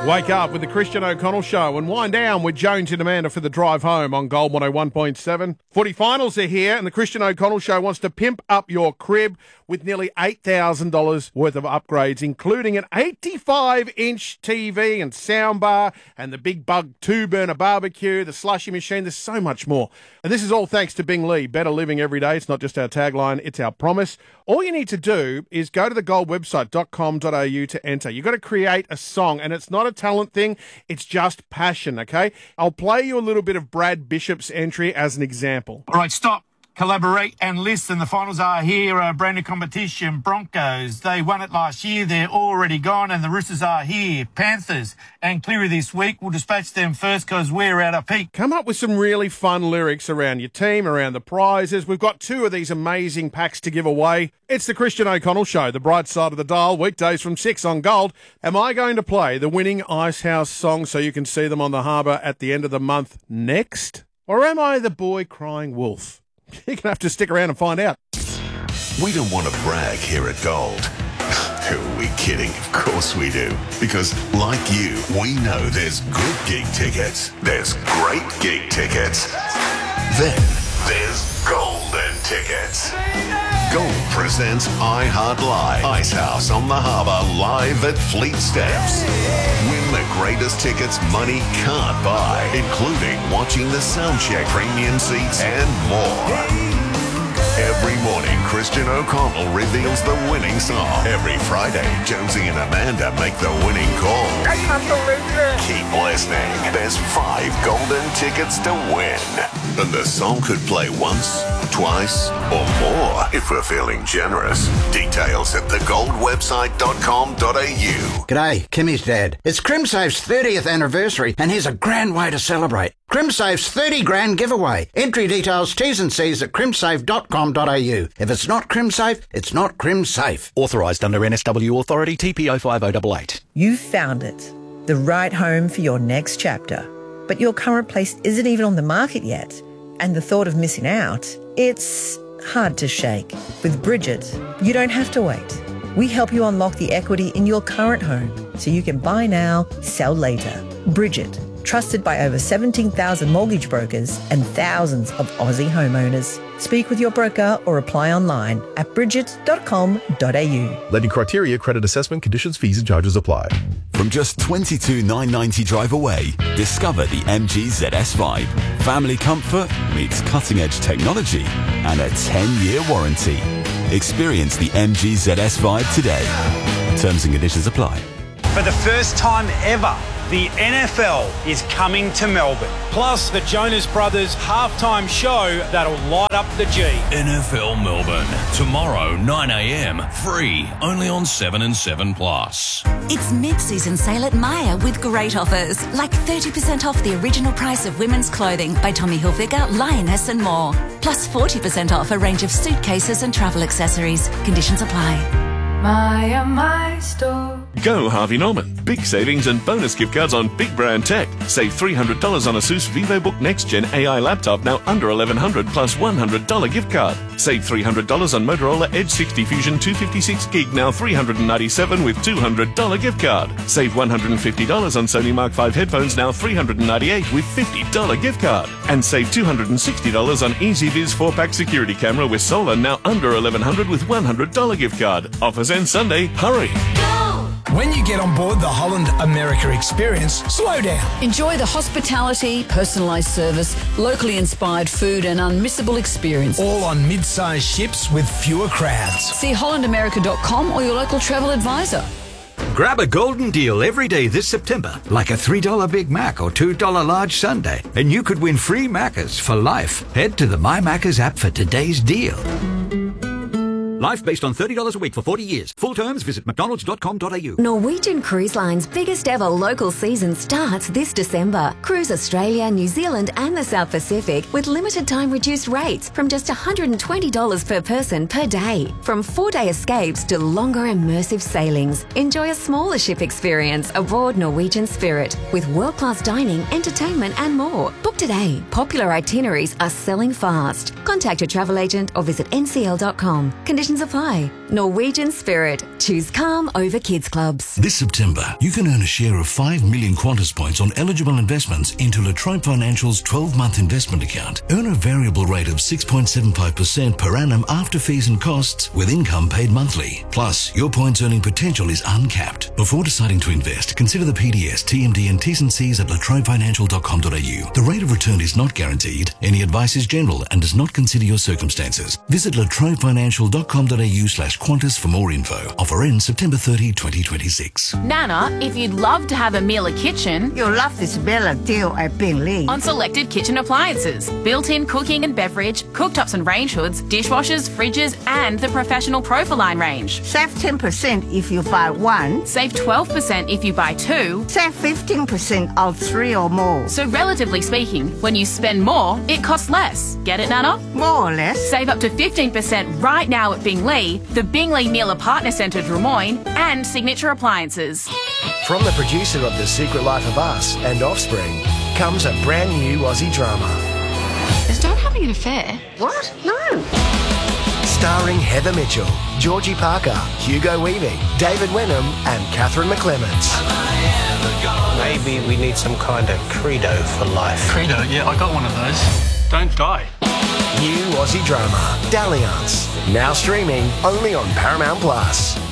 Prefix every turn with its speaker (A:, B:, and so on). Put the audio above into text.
A: Wake up with the Christian O'Connell Show and wind down with Jones and Amanda for the drive home on Gold 101.7. Footy finals are here and the Christian O'Connell Show wants to pimp up your crib with nearly $8,000 worth of upgrades, including an 85-inch TV and soundbar and the Big Bug 2-burner barbecue, the slushy machine. There's so much more. And this is all thanks to Bing Lee. Better living every day. It's not just our tagline, it's our promise. All you need to do is go to the goldwebsite.com.au to enter. You've got to create a song, and it's not a talent thing, it's just passion, okay? I'll play you a little bit of Brad Bishop's entry as an example.
B: All right, stop, collaborate and listen. The finals are here. Brand new competition, Broncos. They won it last year. They're already gone, and the Roosters are here. Panthers and Cleary this week. We'll dispatch them first because we're at our peak.
A: Come up with some really fun lyrics around your team, around the prizes. We've got 2 of these amazing packs to give away. It's the Christian O'Connell Show, the bright side of the dial, weekdays from 6 on Gold. Am I going to play the winning Icehouse song so you can see them on the harbour at the end of the month next? Or am I the boy crying wolf? You're going to have to stick around and find out.
C: We don't want to brag here at Gold. Who are we kidding? Of course we do. Because, like you, we know there's good gig tickets. There's great gig tickets. Then there's golden tickets. Gold presents iHeart Live. Icehouse on the Harbour live at Fleet Steps. Win the greatest tickets money can't buy, including watching the soundcheck, premium seats, and more. Every morning, Christian O'Connell reveals the winning song. Every Friday, Jonesy and Amanda make the winning call.
D: I can't believe it.
C: Keep listening. There's 5 golden tickets to win. And the song could play once, twice, or more if we're feeling generous. Details at thegoldwebsite.com.au.
E: G'day, Kimmy's dad. It's CrimSafe's 30th anniversary, and here's a grand way to celebrate. CrimSafe's 30 grand giveaway. Entry details, T's and C's at crimsafe.com.au. If it's not CrimSafe, it's not CrimSafe.
F: Authorised under NSW Authority TPO 5088.
G: You've found it. The right home for your next chapter. But your current place isn't even on the market yet. And the thought of missing out, it's hard to shake. With Bridget, you don't have to wait. We help you unlock the equity in your current home so you can buy now, sell later. Bridget, trusted by over 17,000 mortgage brokers and thousands of Aussie homeowners. Speak with your broker or apply online at bridget.com.au.
H: Lending criteria, credit assessment, conditions, fees and charges apply.
I: From just $22,990 drive away, discover the MG ZS Vibe. Family comfort meets cutting-edge technology and a 10-year warranty. Experience the MG ZS Vibe today. Terms and conditions apply.
J: For the first time ever, the NFL is coming to Melbourne. Plus, the Jonas Brothers halftime show that'll light up the G.
K: NFL Melbourne, tomorrow 9 a.m, free, only on 7 and 7 Plus.
L: It's mid-season sale at Myer with great offers, like 30% off the original price of women's clothing by Tommy Hilfiger, Lioness and more. Plus 40% off a range of suitcases and travel accessories. Conditions apply.
M: Myer, my store.
N: Go Harvey Norman. Big savings and bonus gift cards on big brand tech. Save $300 on Asus VivoBook Next Gen AI laptop, now under $1,100 plus $100 gift card. Save $300 on Motorola Edge 60 Fusion 256 gig, now $397 with $200 gift card. Save $150 on Sony Mark V headphones, now $398 with $50 gift card. And save $260 on EasyViz 4-pack security camera with solar, now under $1,100 with $100 gift card. Offers end Sunday. Hurry!
O: When you get on board the Holland America experience, slow down.
P: Enjoy the hospitality, personalised service, locally inspired food and unmissable experience.
O: All on mid-sized ships with fewer crowds.
P: See hollandamerica.com or your local travel advisor.
Q: Grab a golden deal every day this September, like a $3 Big Mac or $2 large sundae, and you could win free Maccas for life. Head to the My Maccas app for today's deal.
R: Life based on $30 a week for 40 years. Full terms, visit mcdonalds.com.au.
S: Norwegian Cruise Line's biggest ever local season starts this December. Cruise Australia, New Zealand and the South Pacific with limited time reduced rates from just $120 per person per day. From 4-day escapes to longer immersive sailings. Enjoy a smaller ship experience aboard Norwegian Spirit with world-class dining, entertainment and more. Book today. Popular itineraries are selling fast. Contact your travel agent or visit ncl.com. Conditions Conditions apply. Norwegian Spirit. Choose calm over kids clubs.
D: This September, you can earn a share of 5 million Qantas points on eligible investments into La Trobe Financial's 12-month investment account. Earn a variable rate of 6.75% per annum after fees and costs, with income paid monthly. Plus, your points earning potential is uncapped. Before deciding to invest, consider the PDS, TMD and T's and C's at latrobefinancial.com.au. The rate of return is not guaranteed. Any advice is general and does not consider your circumstances. Visit latrobefinancial.com.au/Qantas for more info. Offer ends September 30, 2026.
T: Nana, if you'd love to have a Miele kitchen,
U: you'll love this Bella deal at Bingley.
T: On selected kitchen appliances, built-in cooking and beverage, cooktops and range hoods, dishwashers, fridges, and the professional Profiline range.
U: Save 10% if you buy one.
T: Save 12% if you buy two.
U: Save 15% of 3 or more.
T: So relatively speaking, when you spend more, it costs less. Get it, Nana?
U: More or less.
T: Save up to 15% right now at Bingley, the Bingley Miele Partner Centre Drummoyne, and Signature Appliances.
V: From the producer of The Secret Life of Us and Offspring comes a brand new Aussie drama.
T: Is Dad having an affair?
U: What? No.
V: Starring Heather Mitchell, Georgie Parker, Hugo Weaving, David Wenham and Catherine McClements.
W: Maybe we need some kind of credo for life.
X: Credo? Yeah, I got one of those. Don't die.
V: New Aussie drama, Dalliance. Now streaming only on Paramount Plus.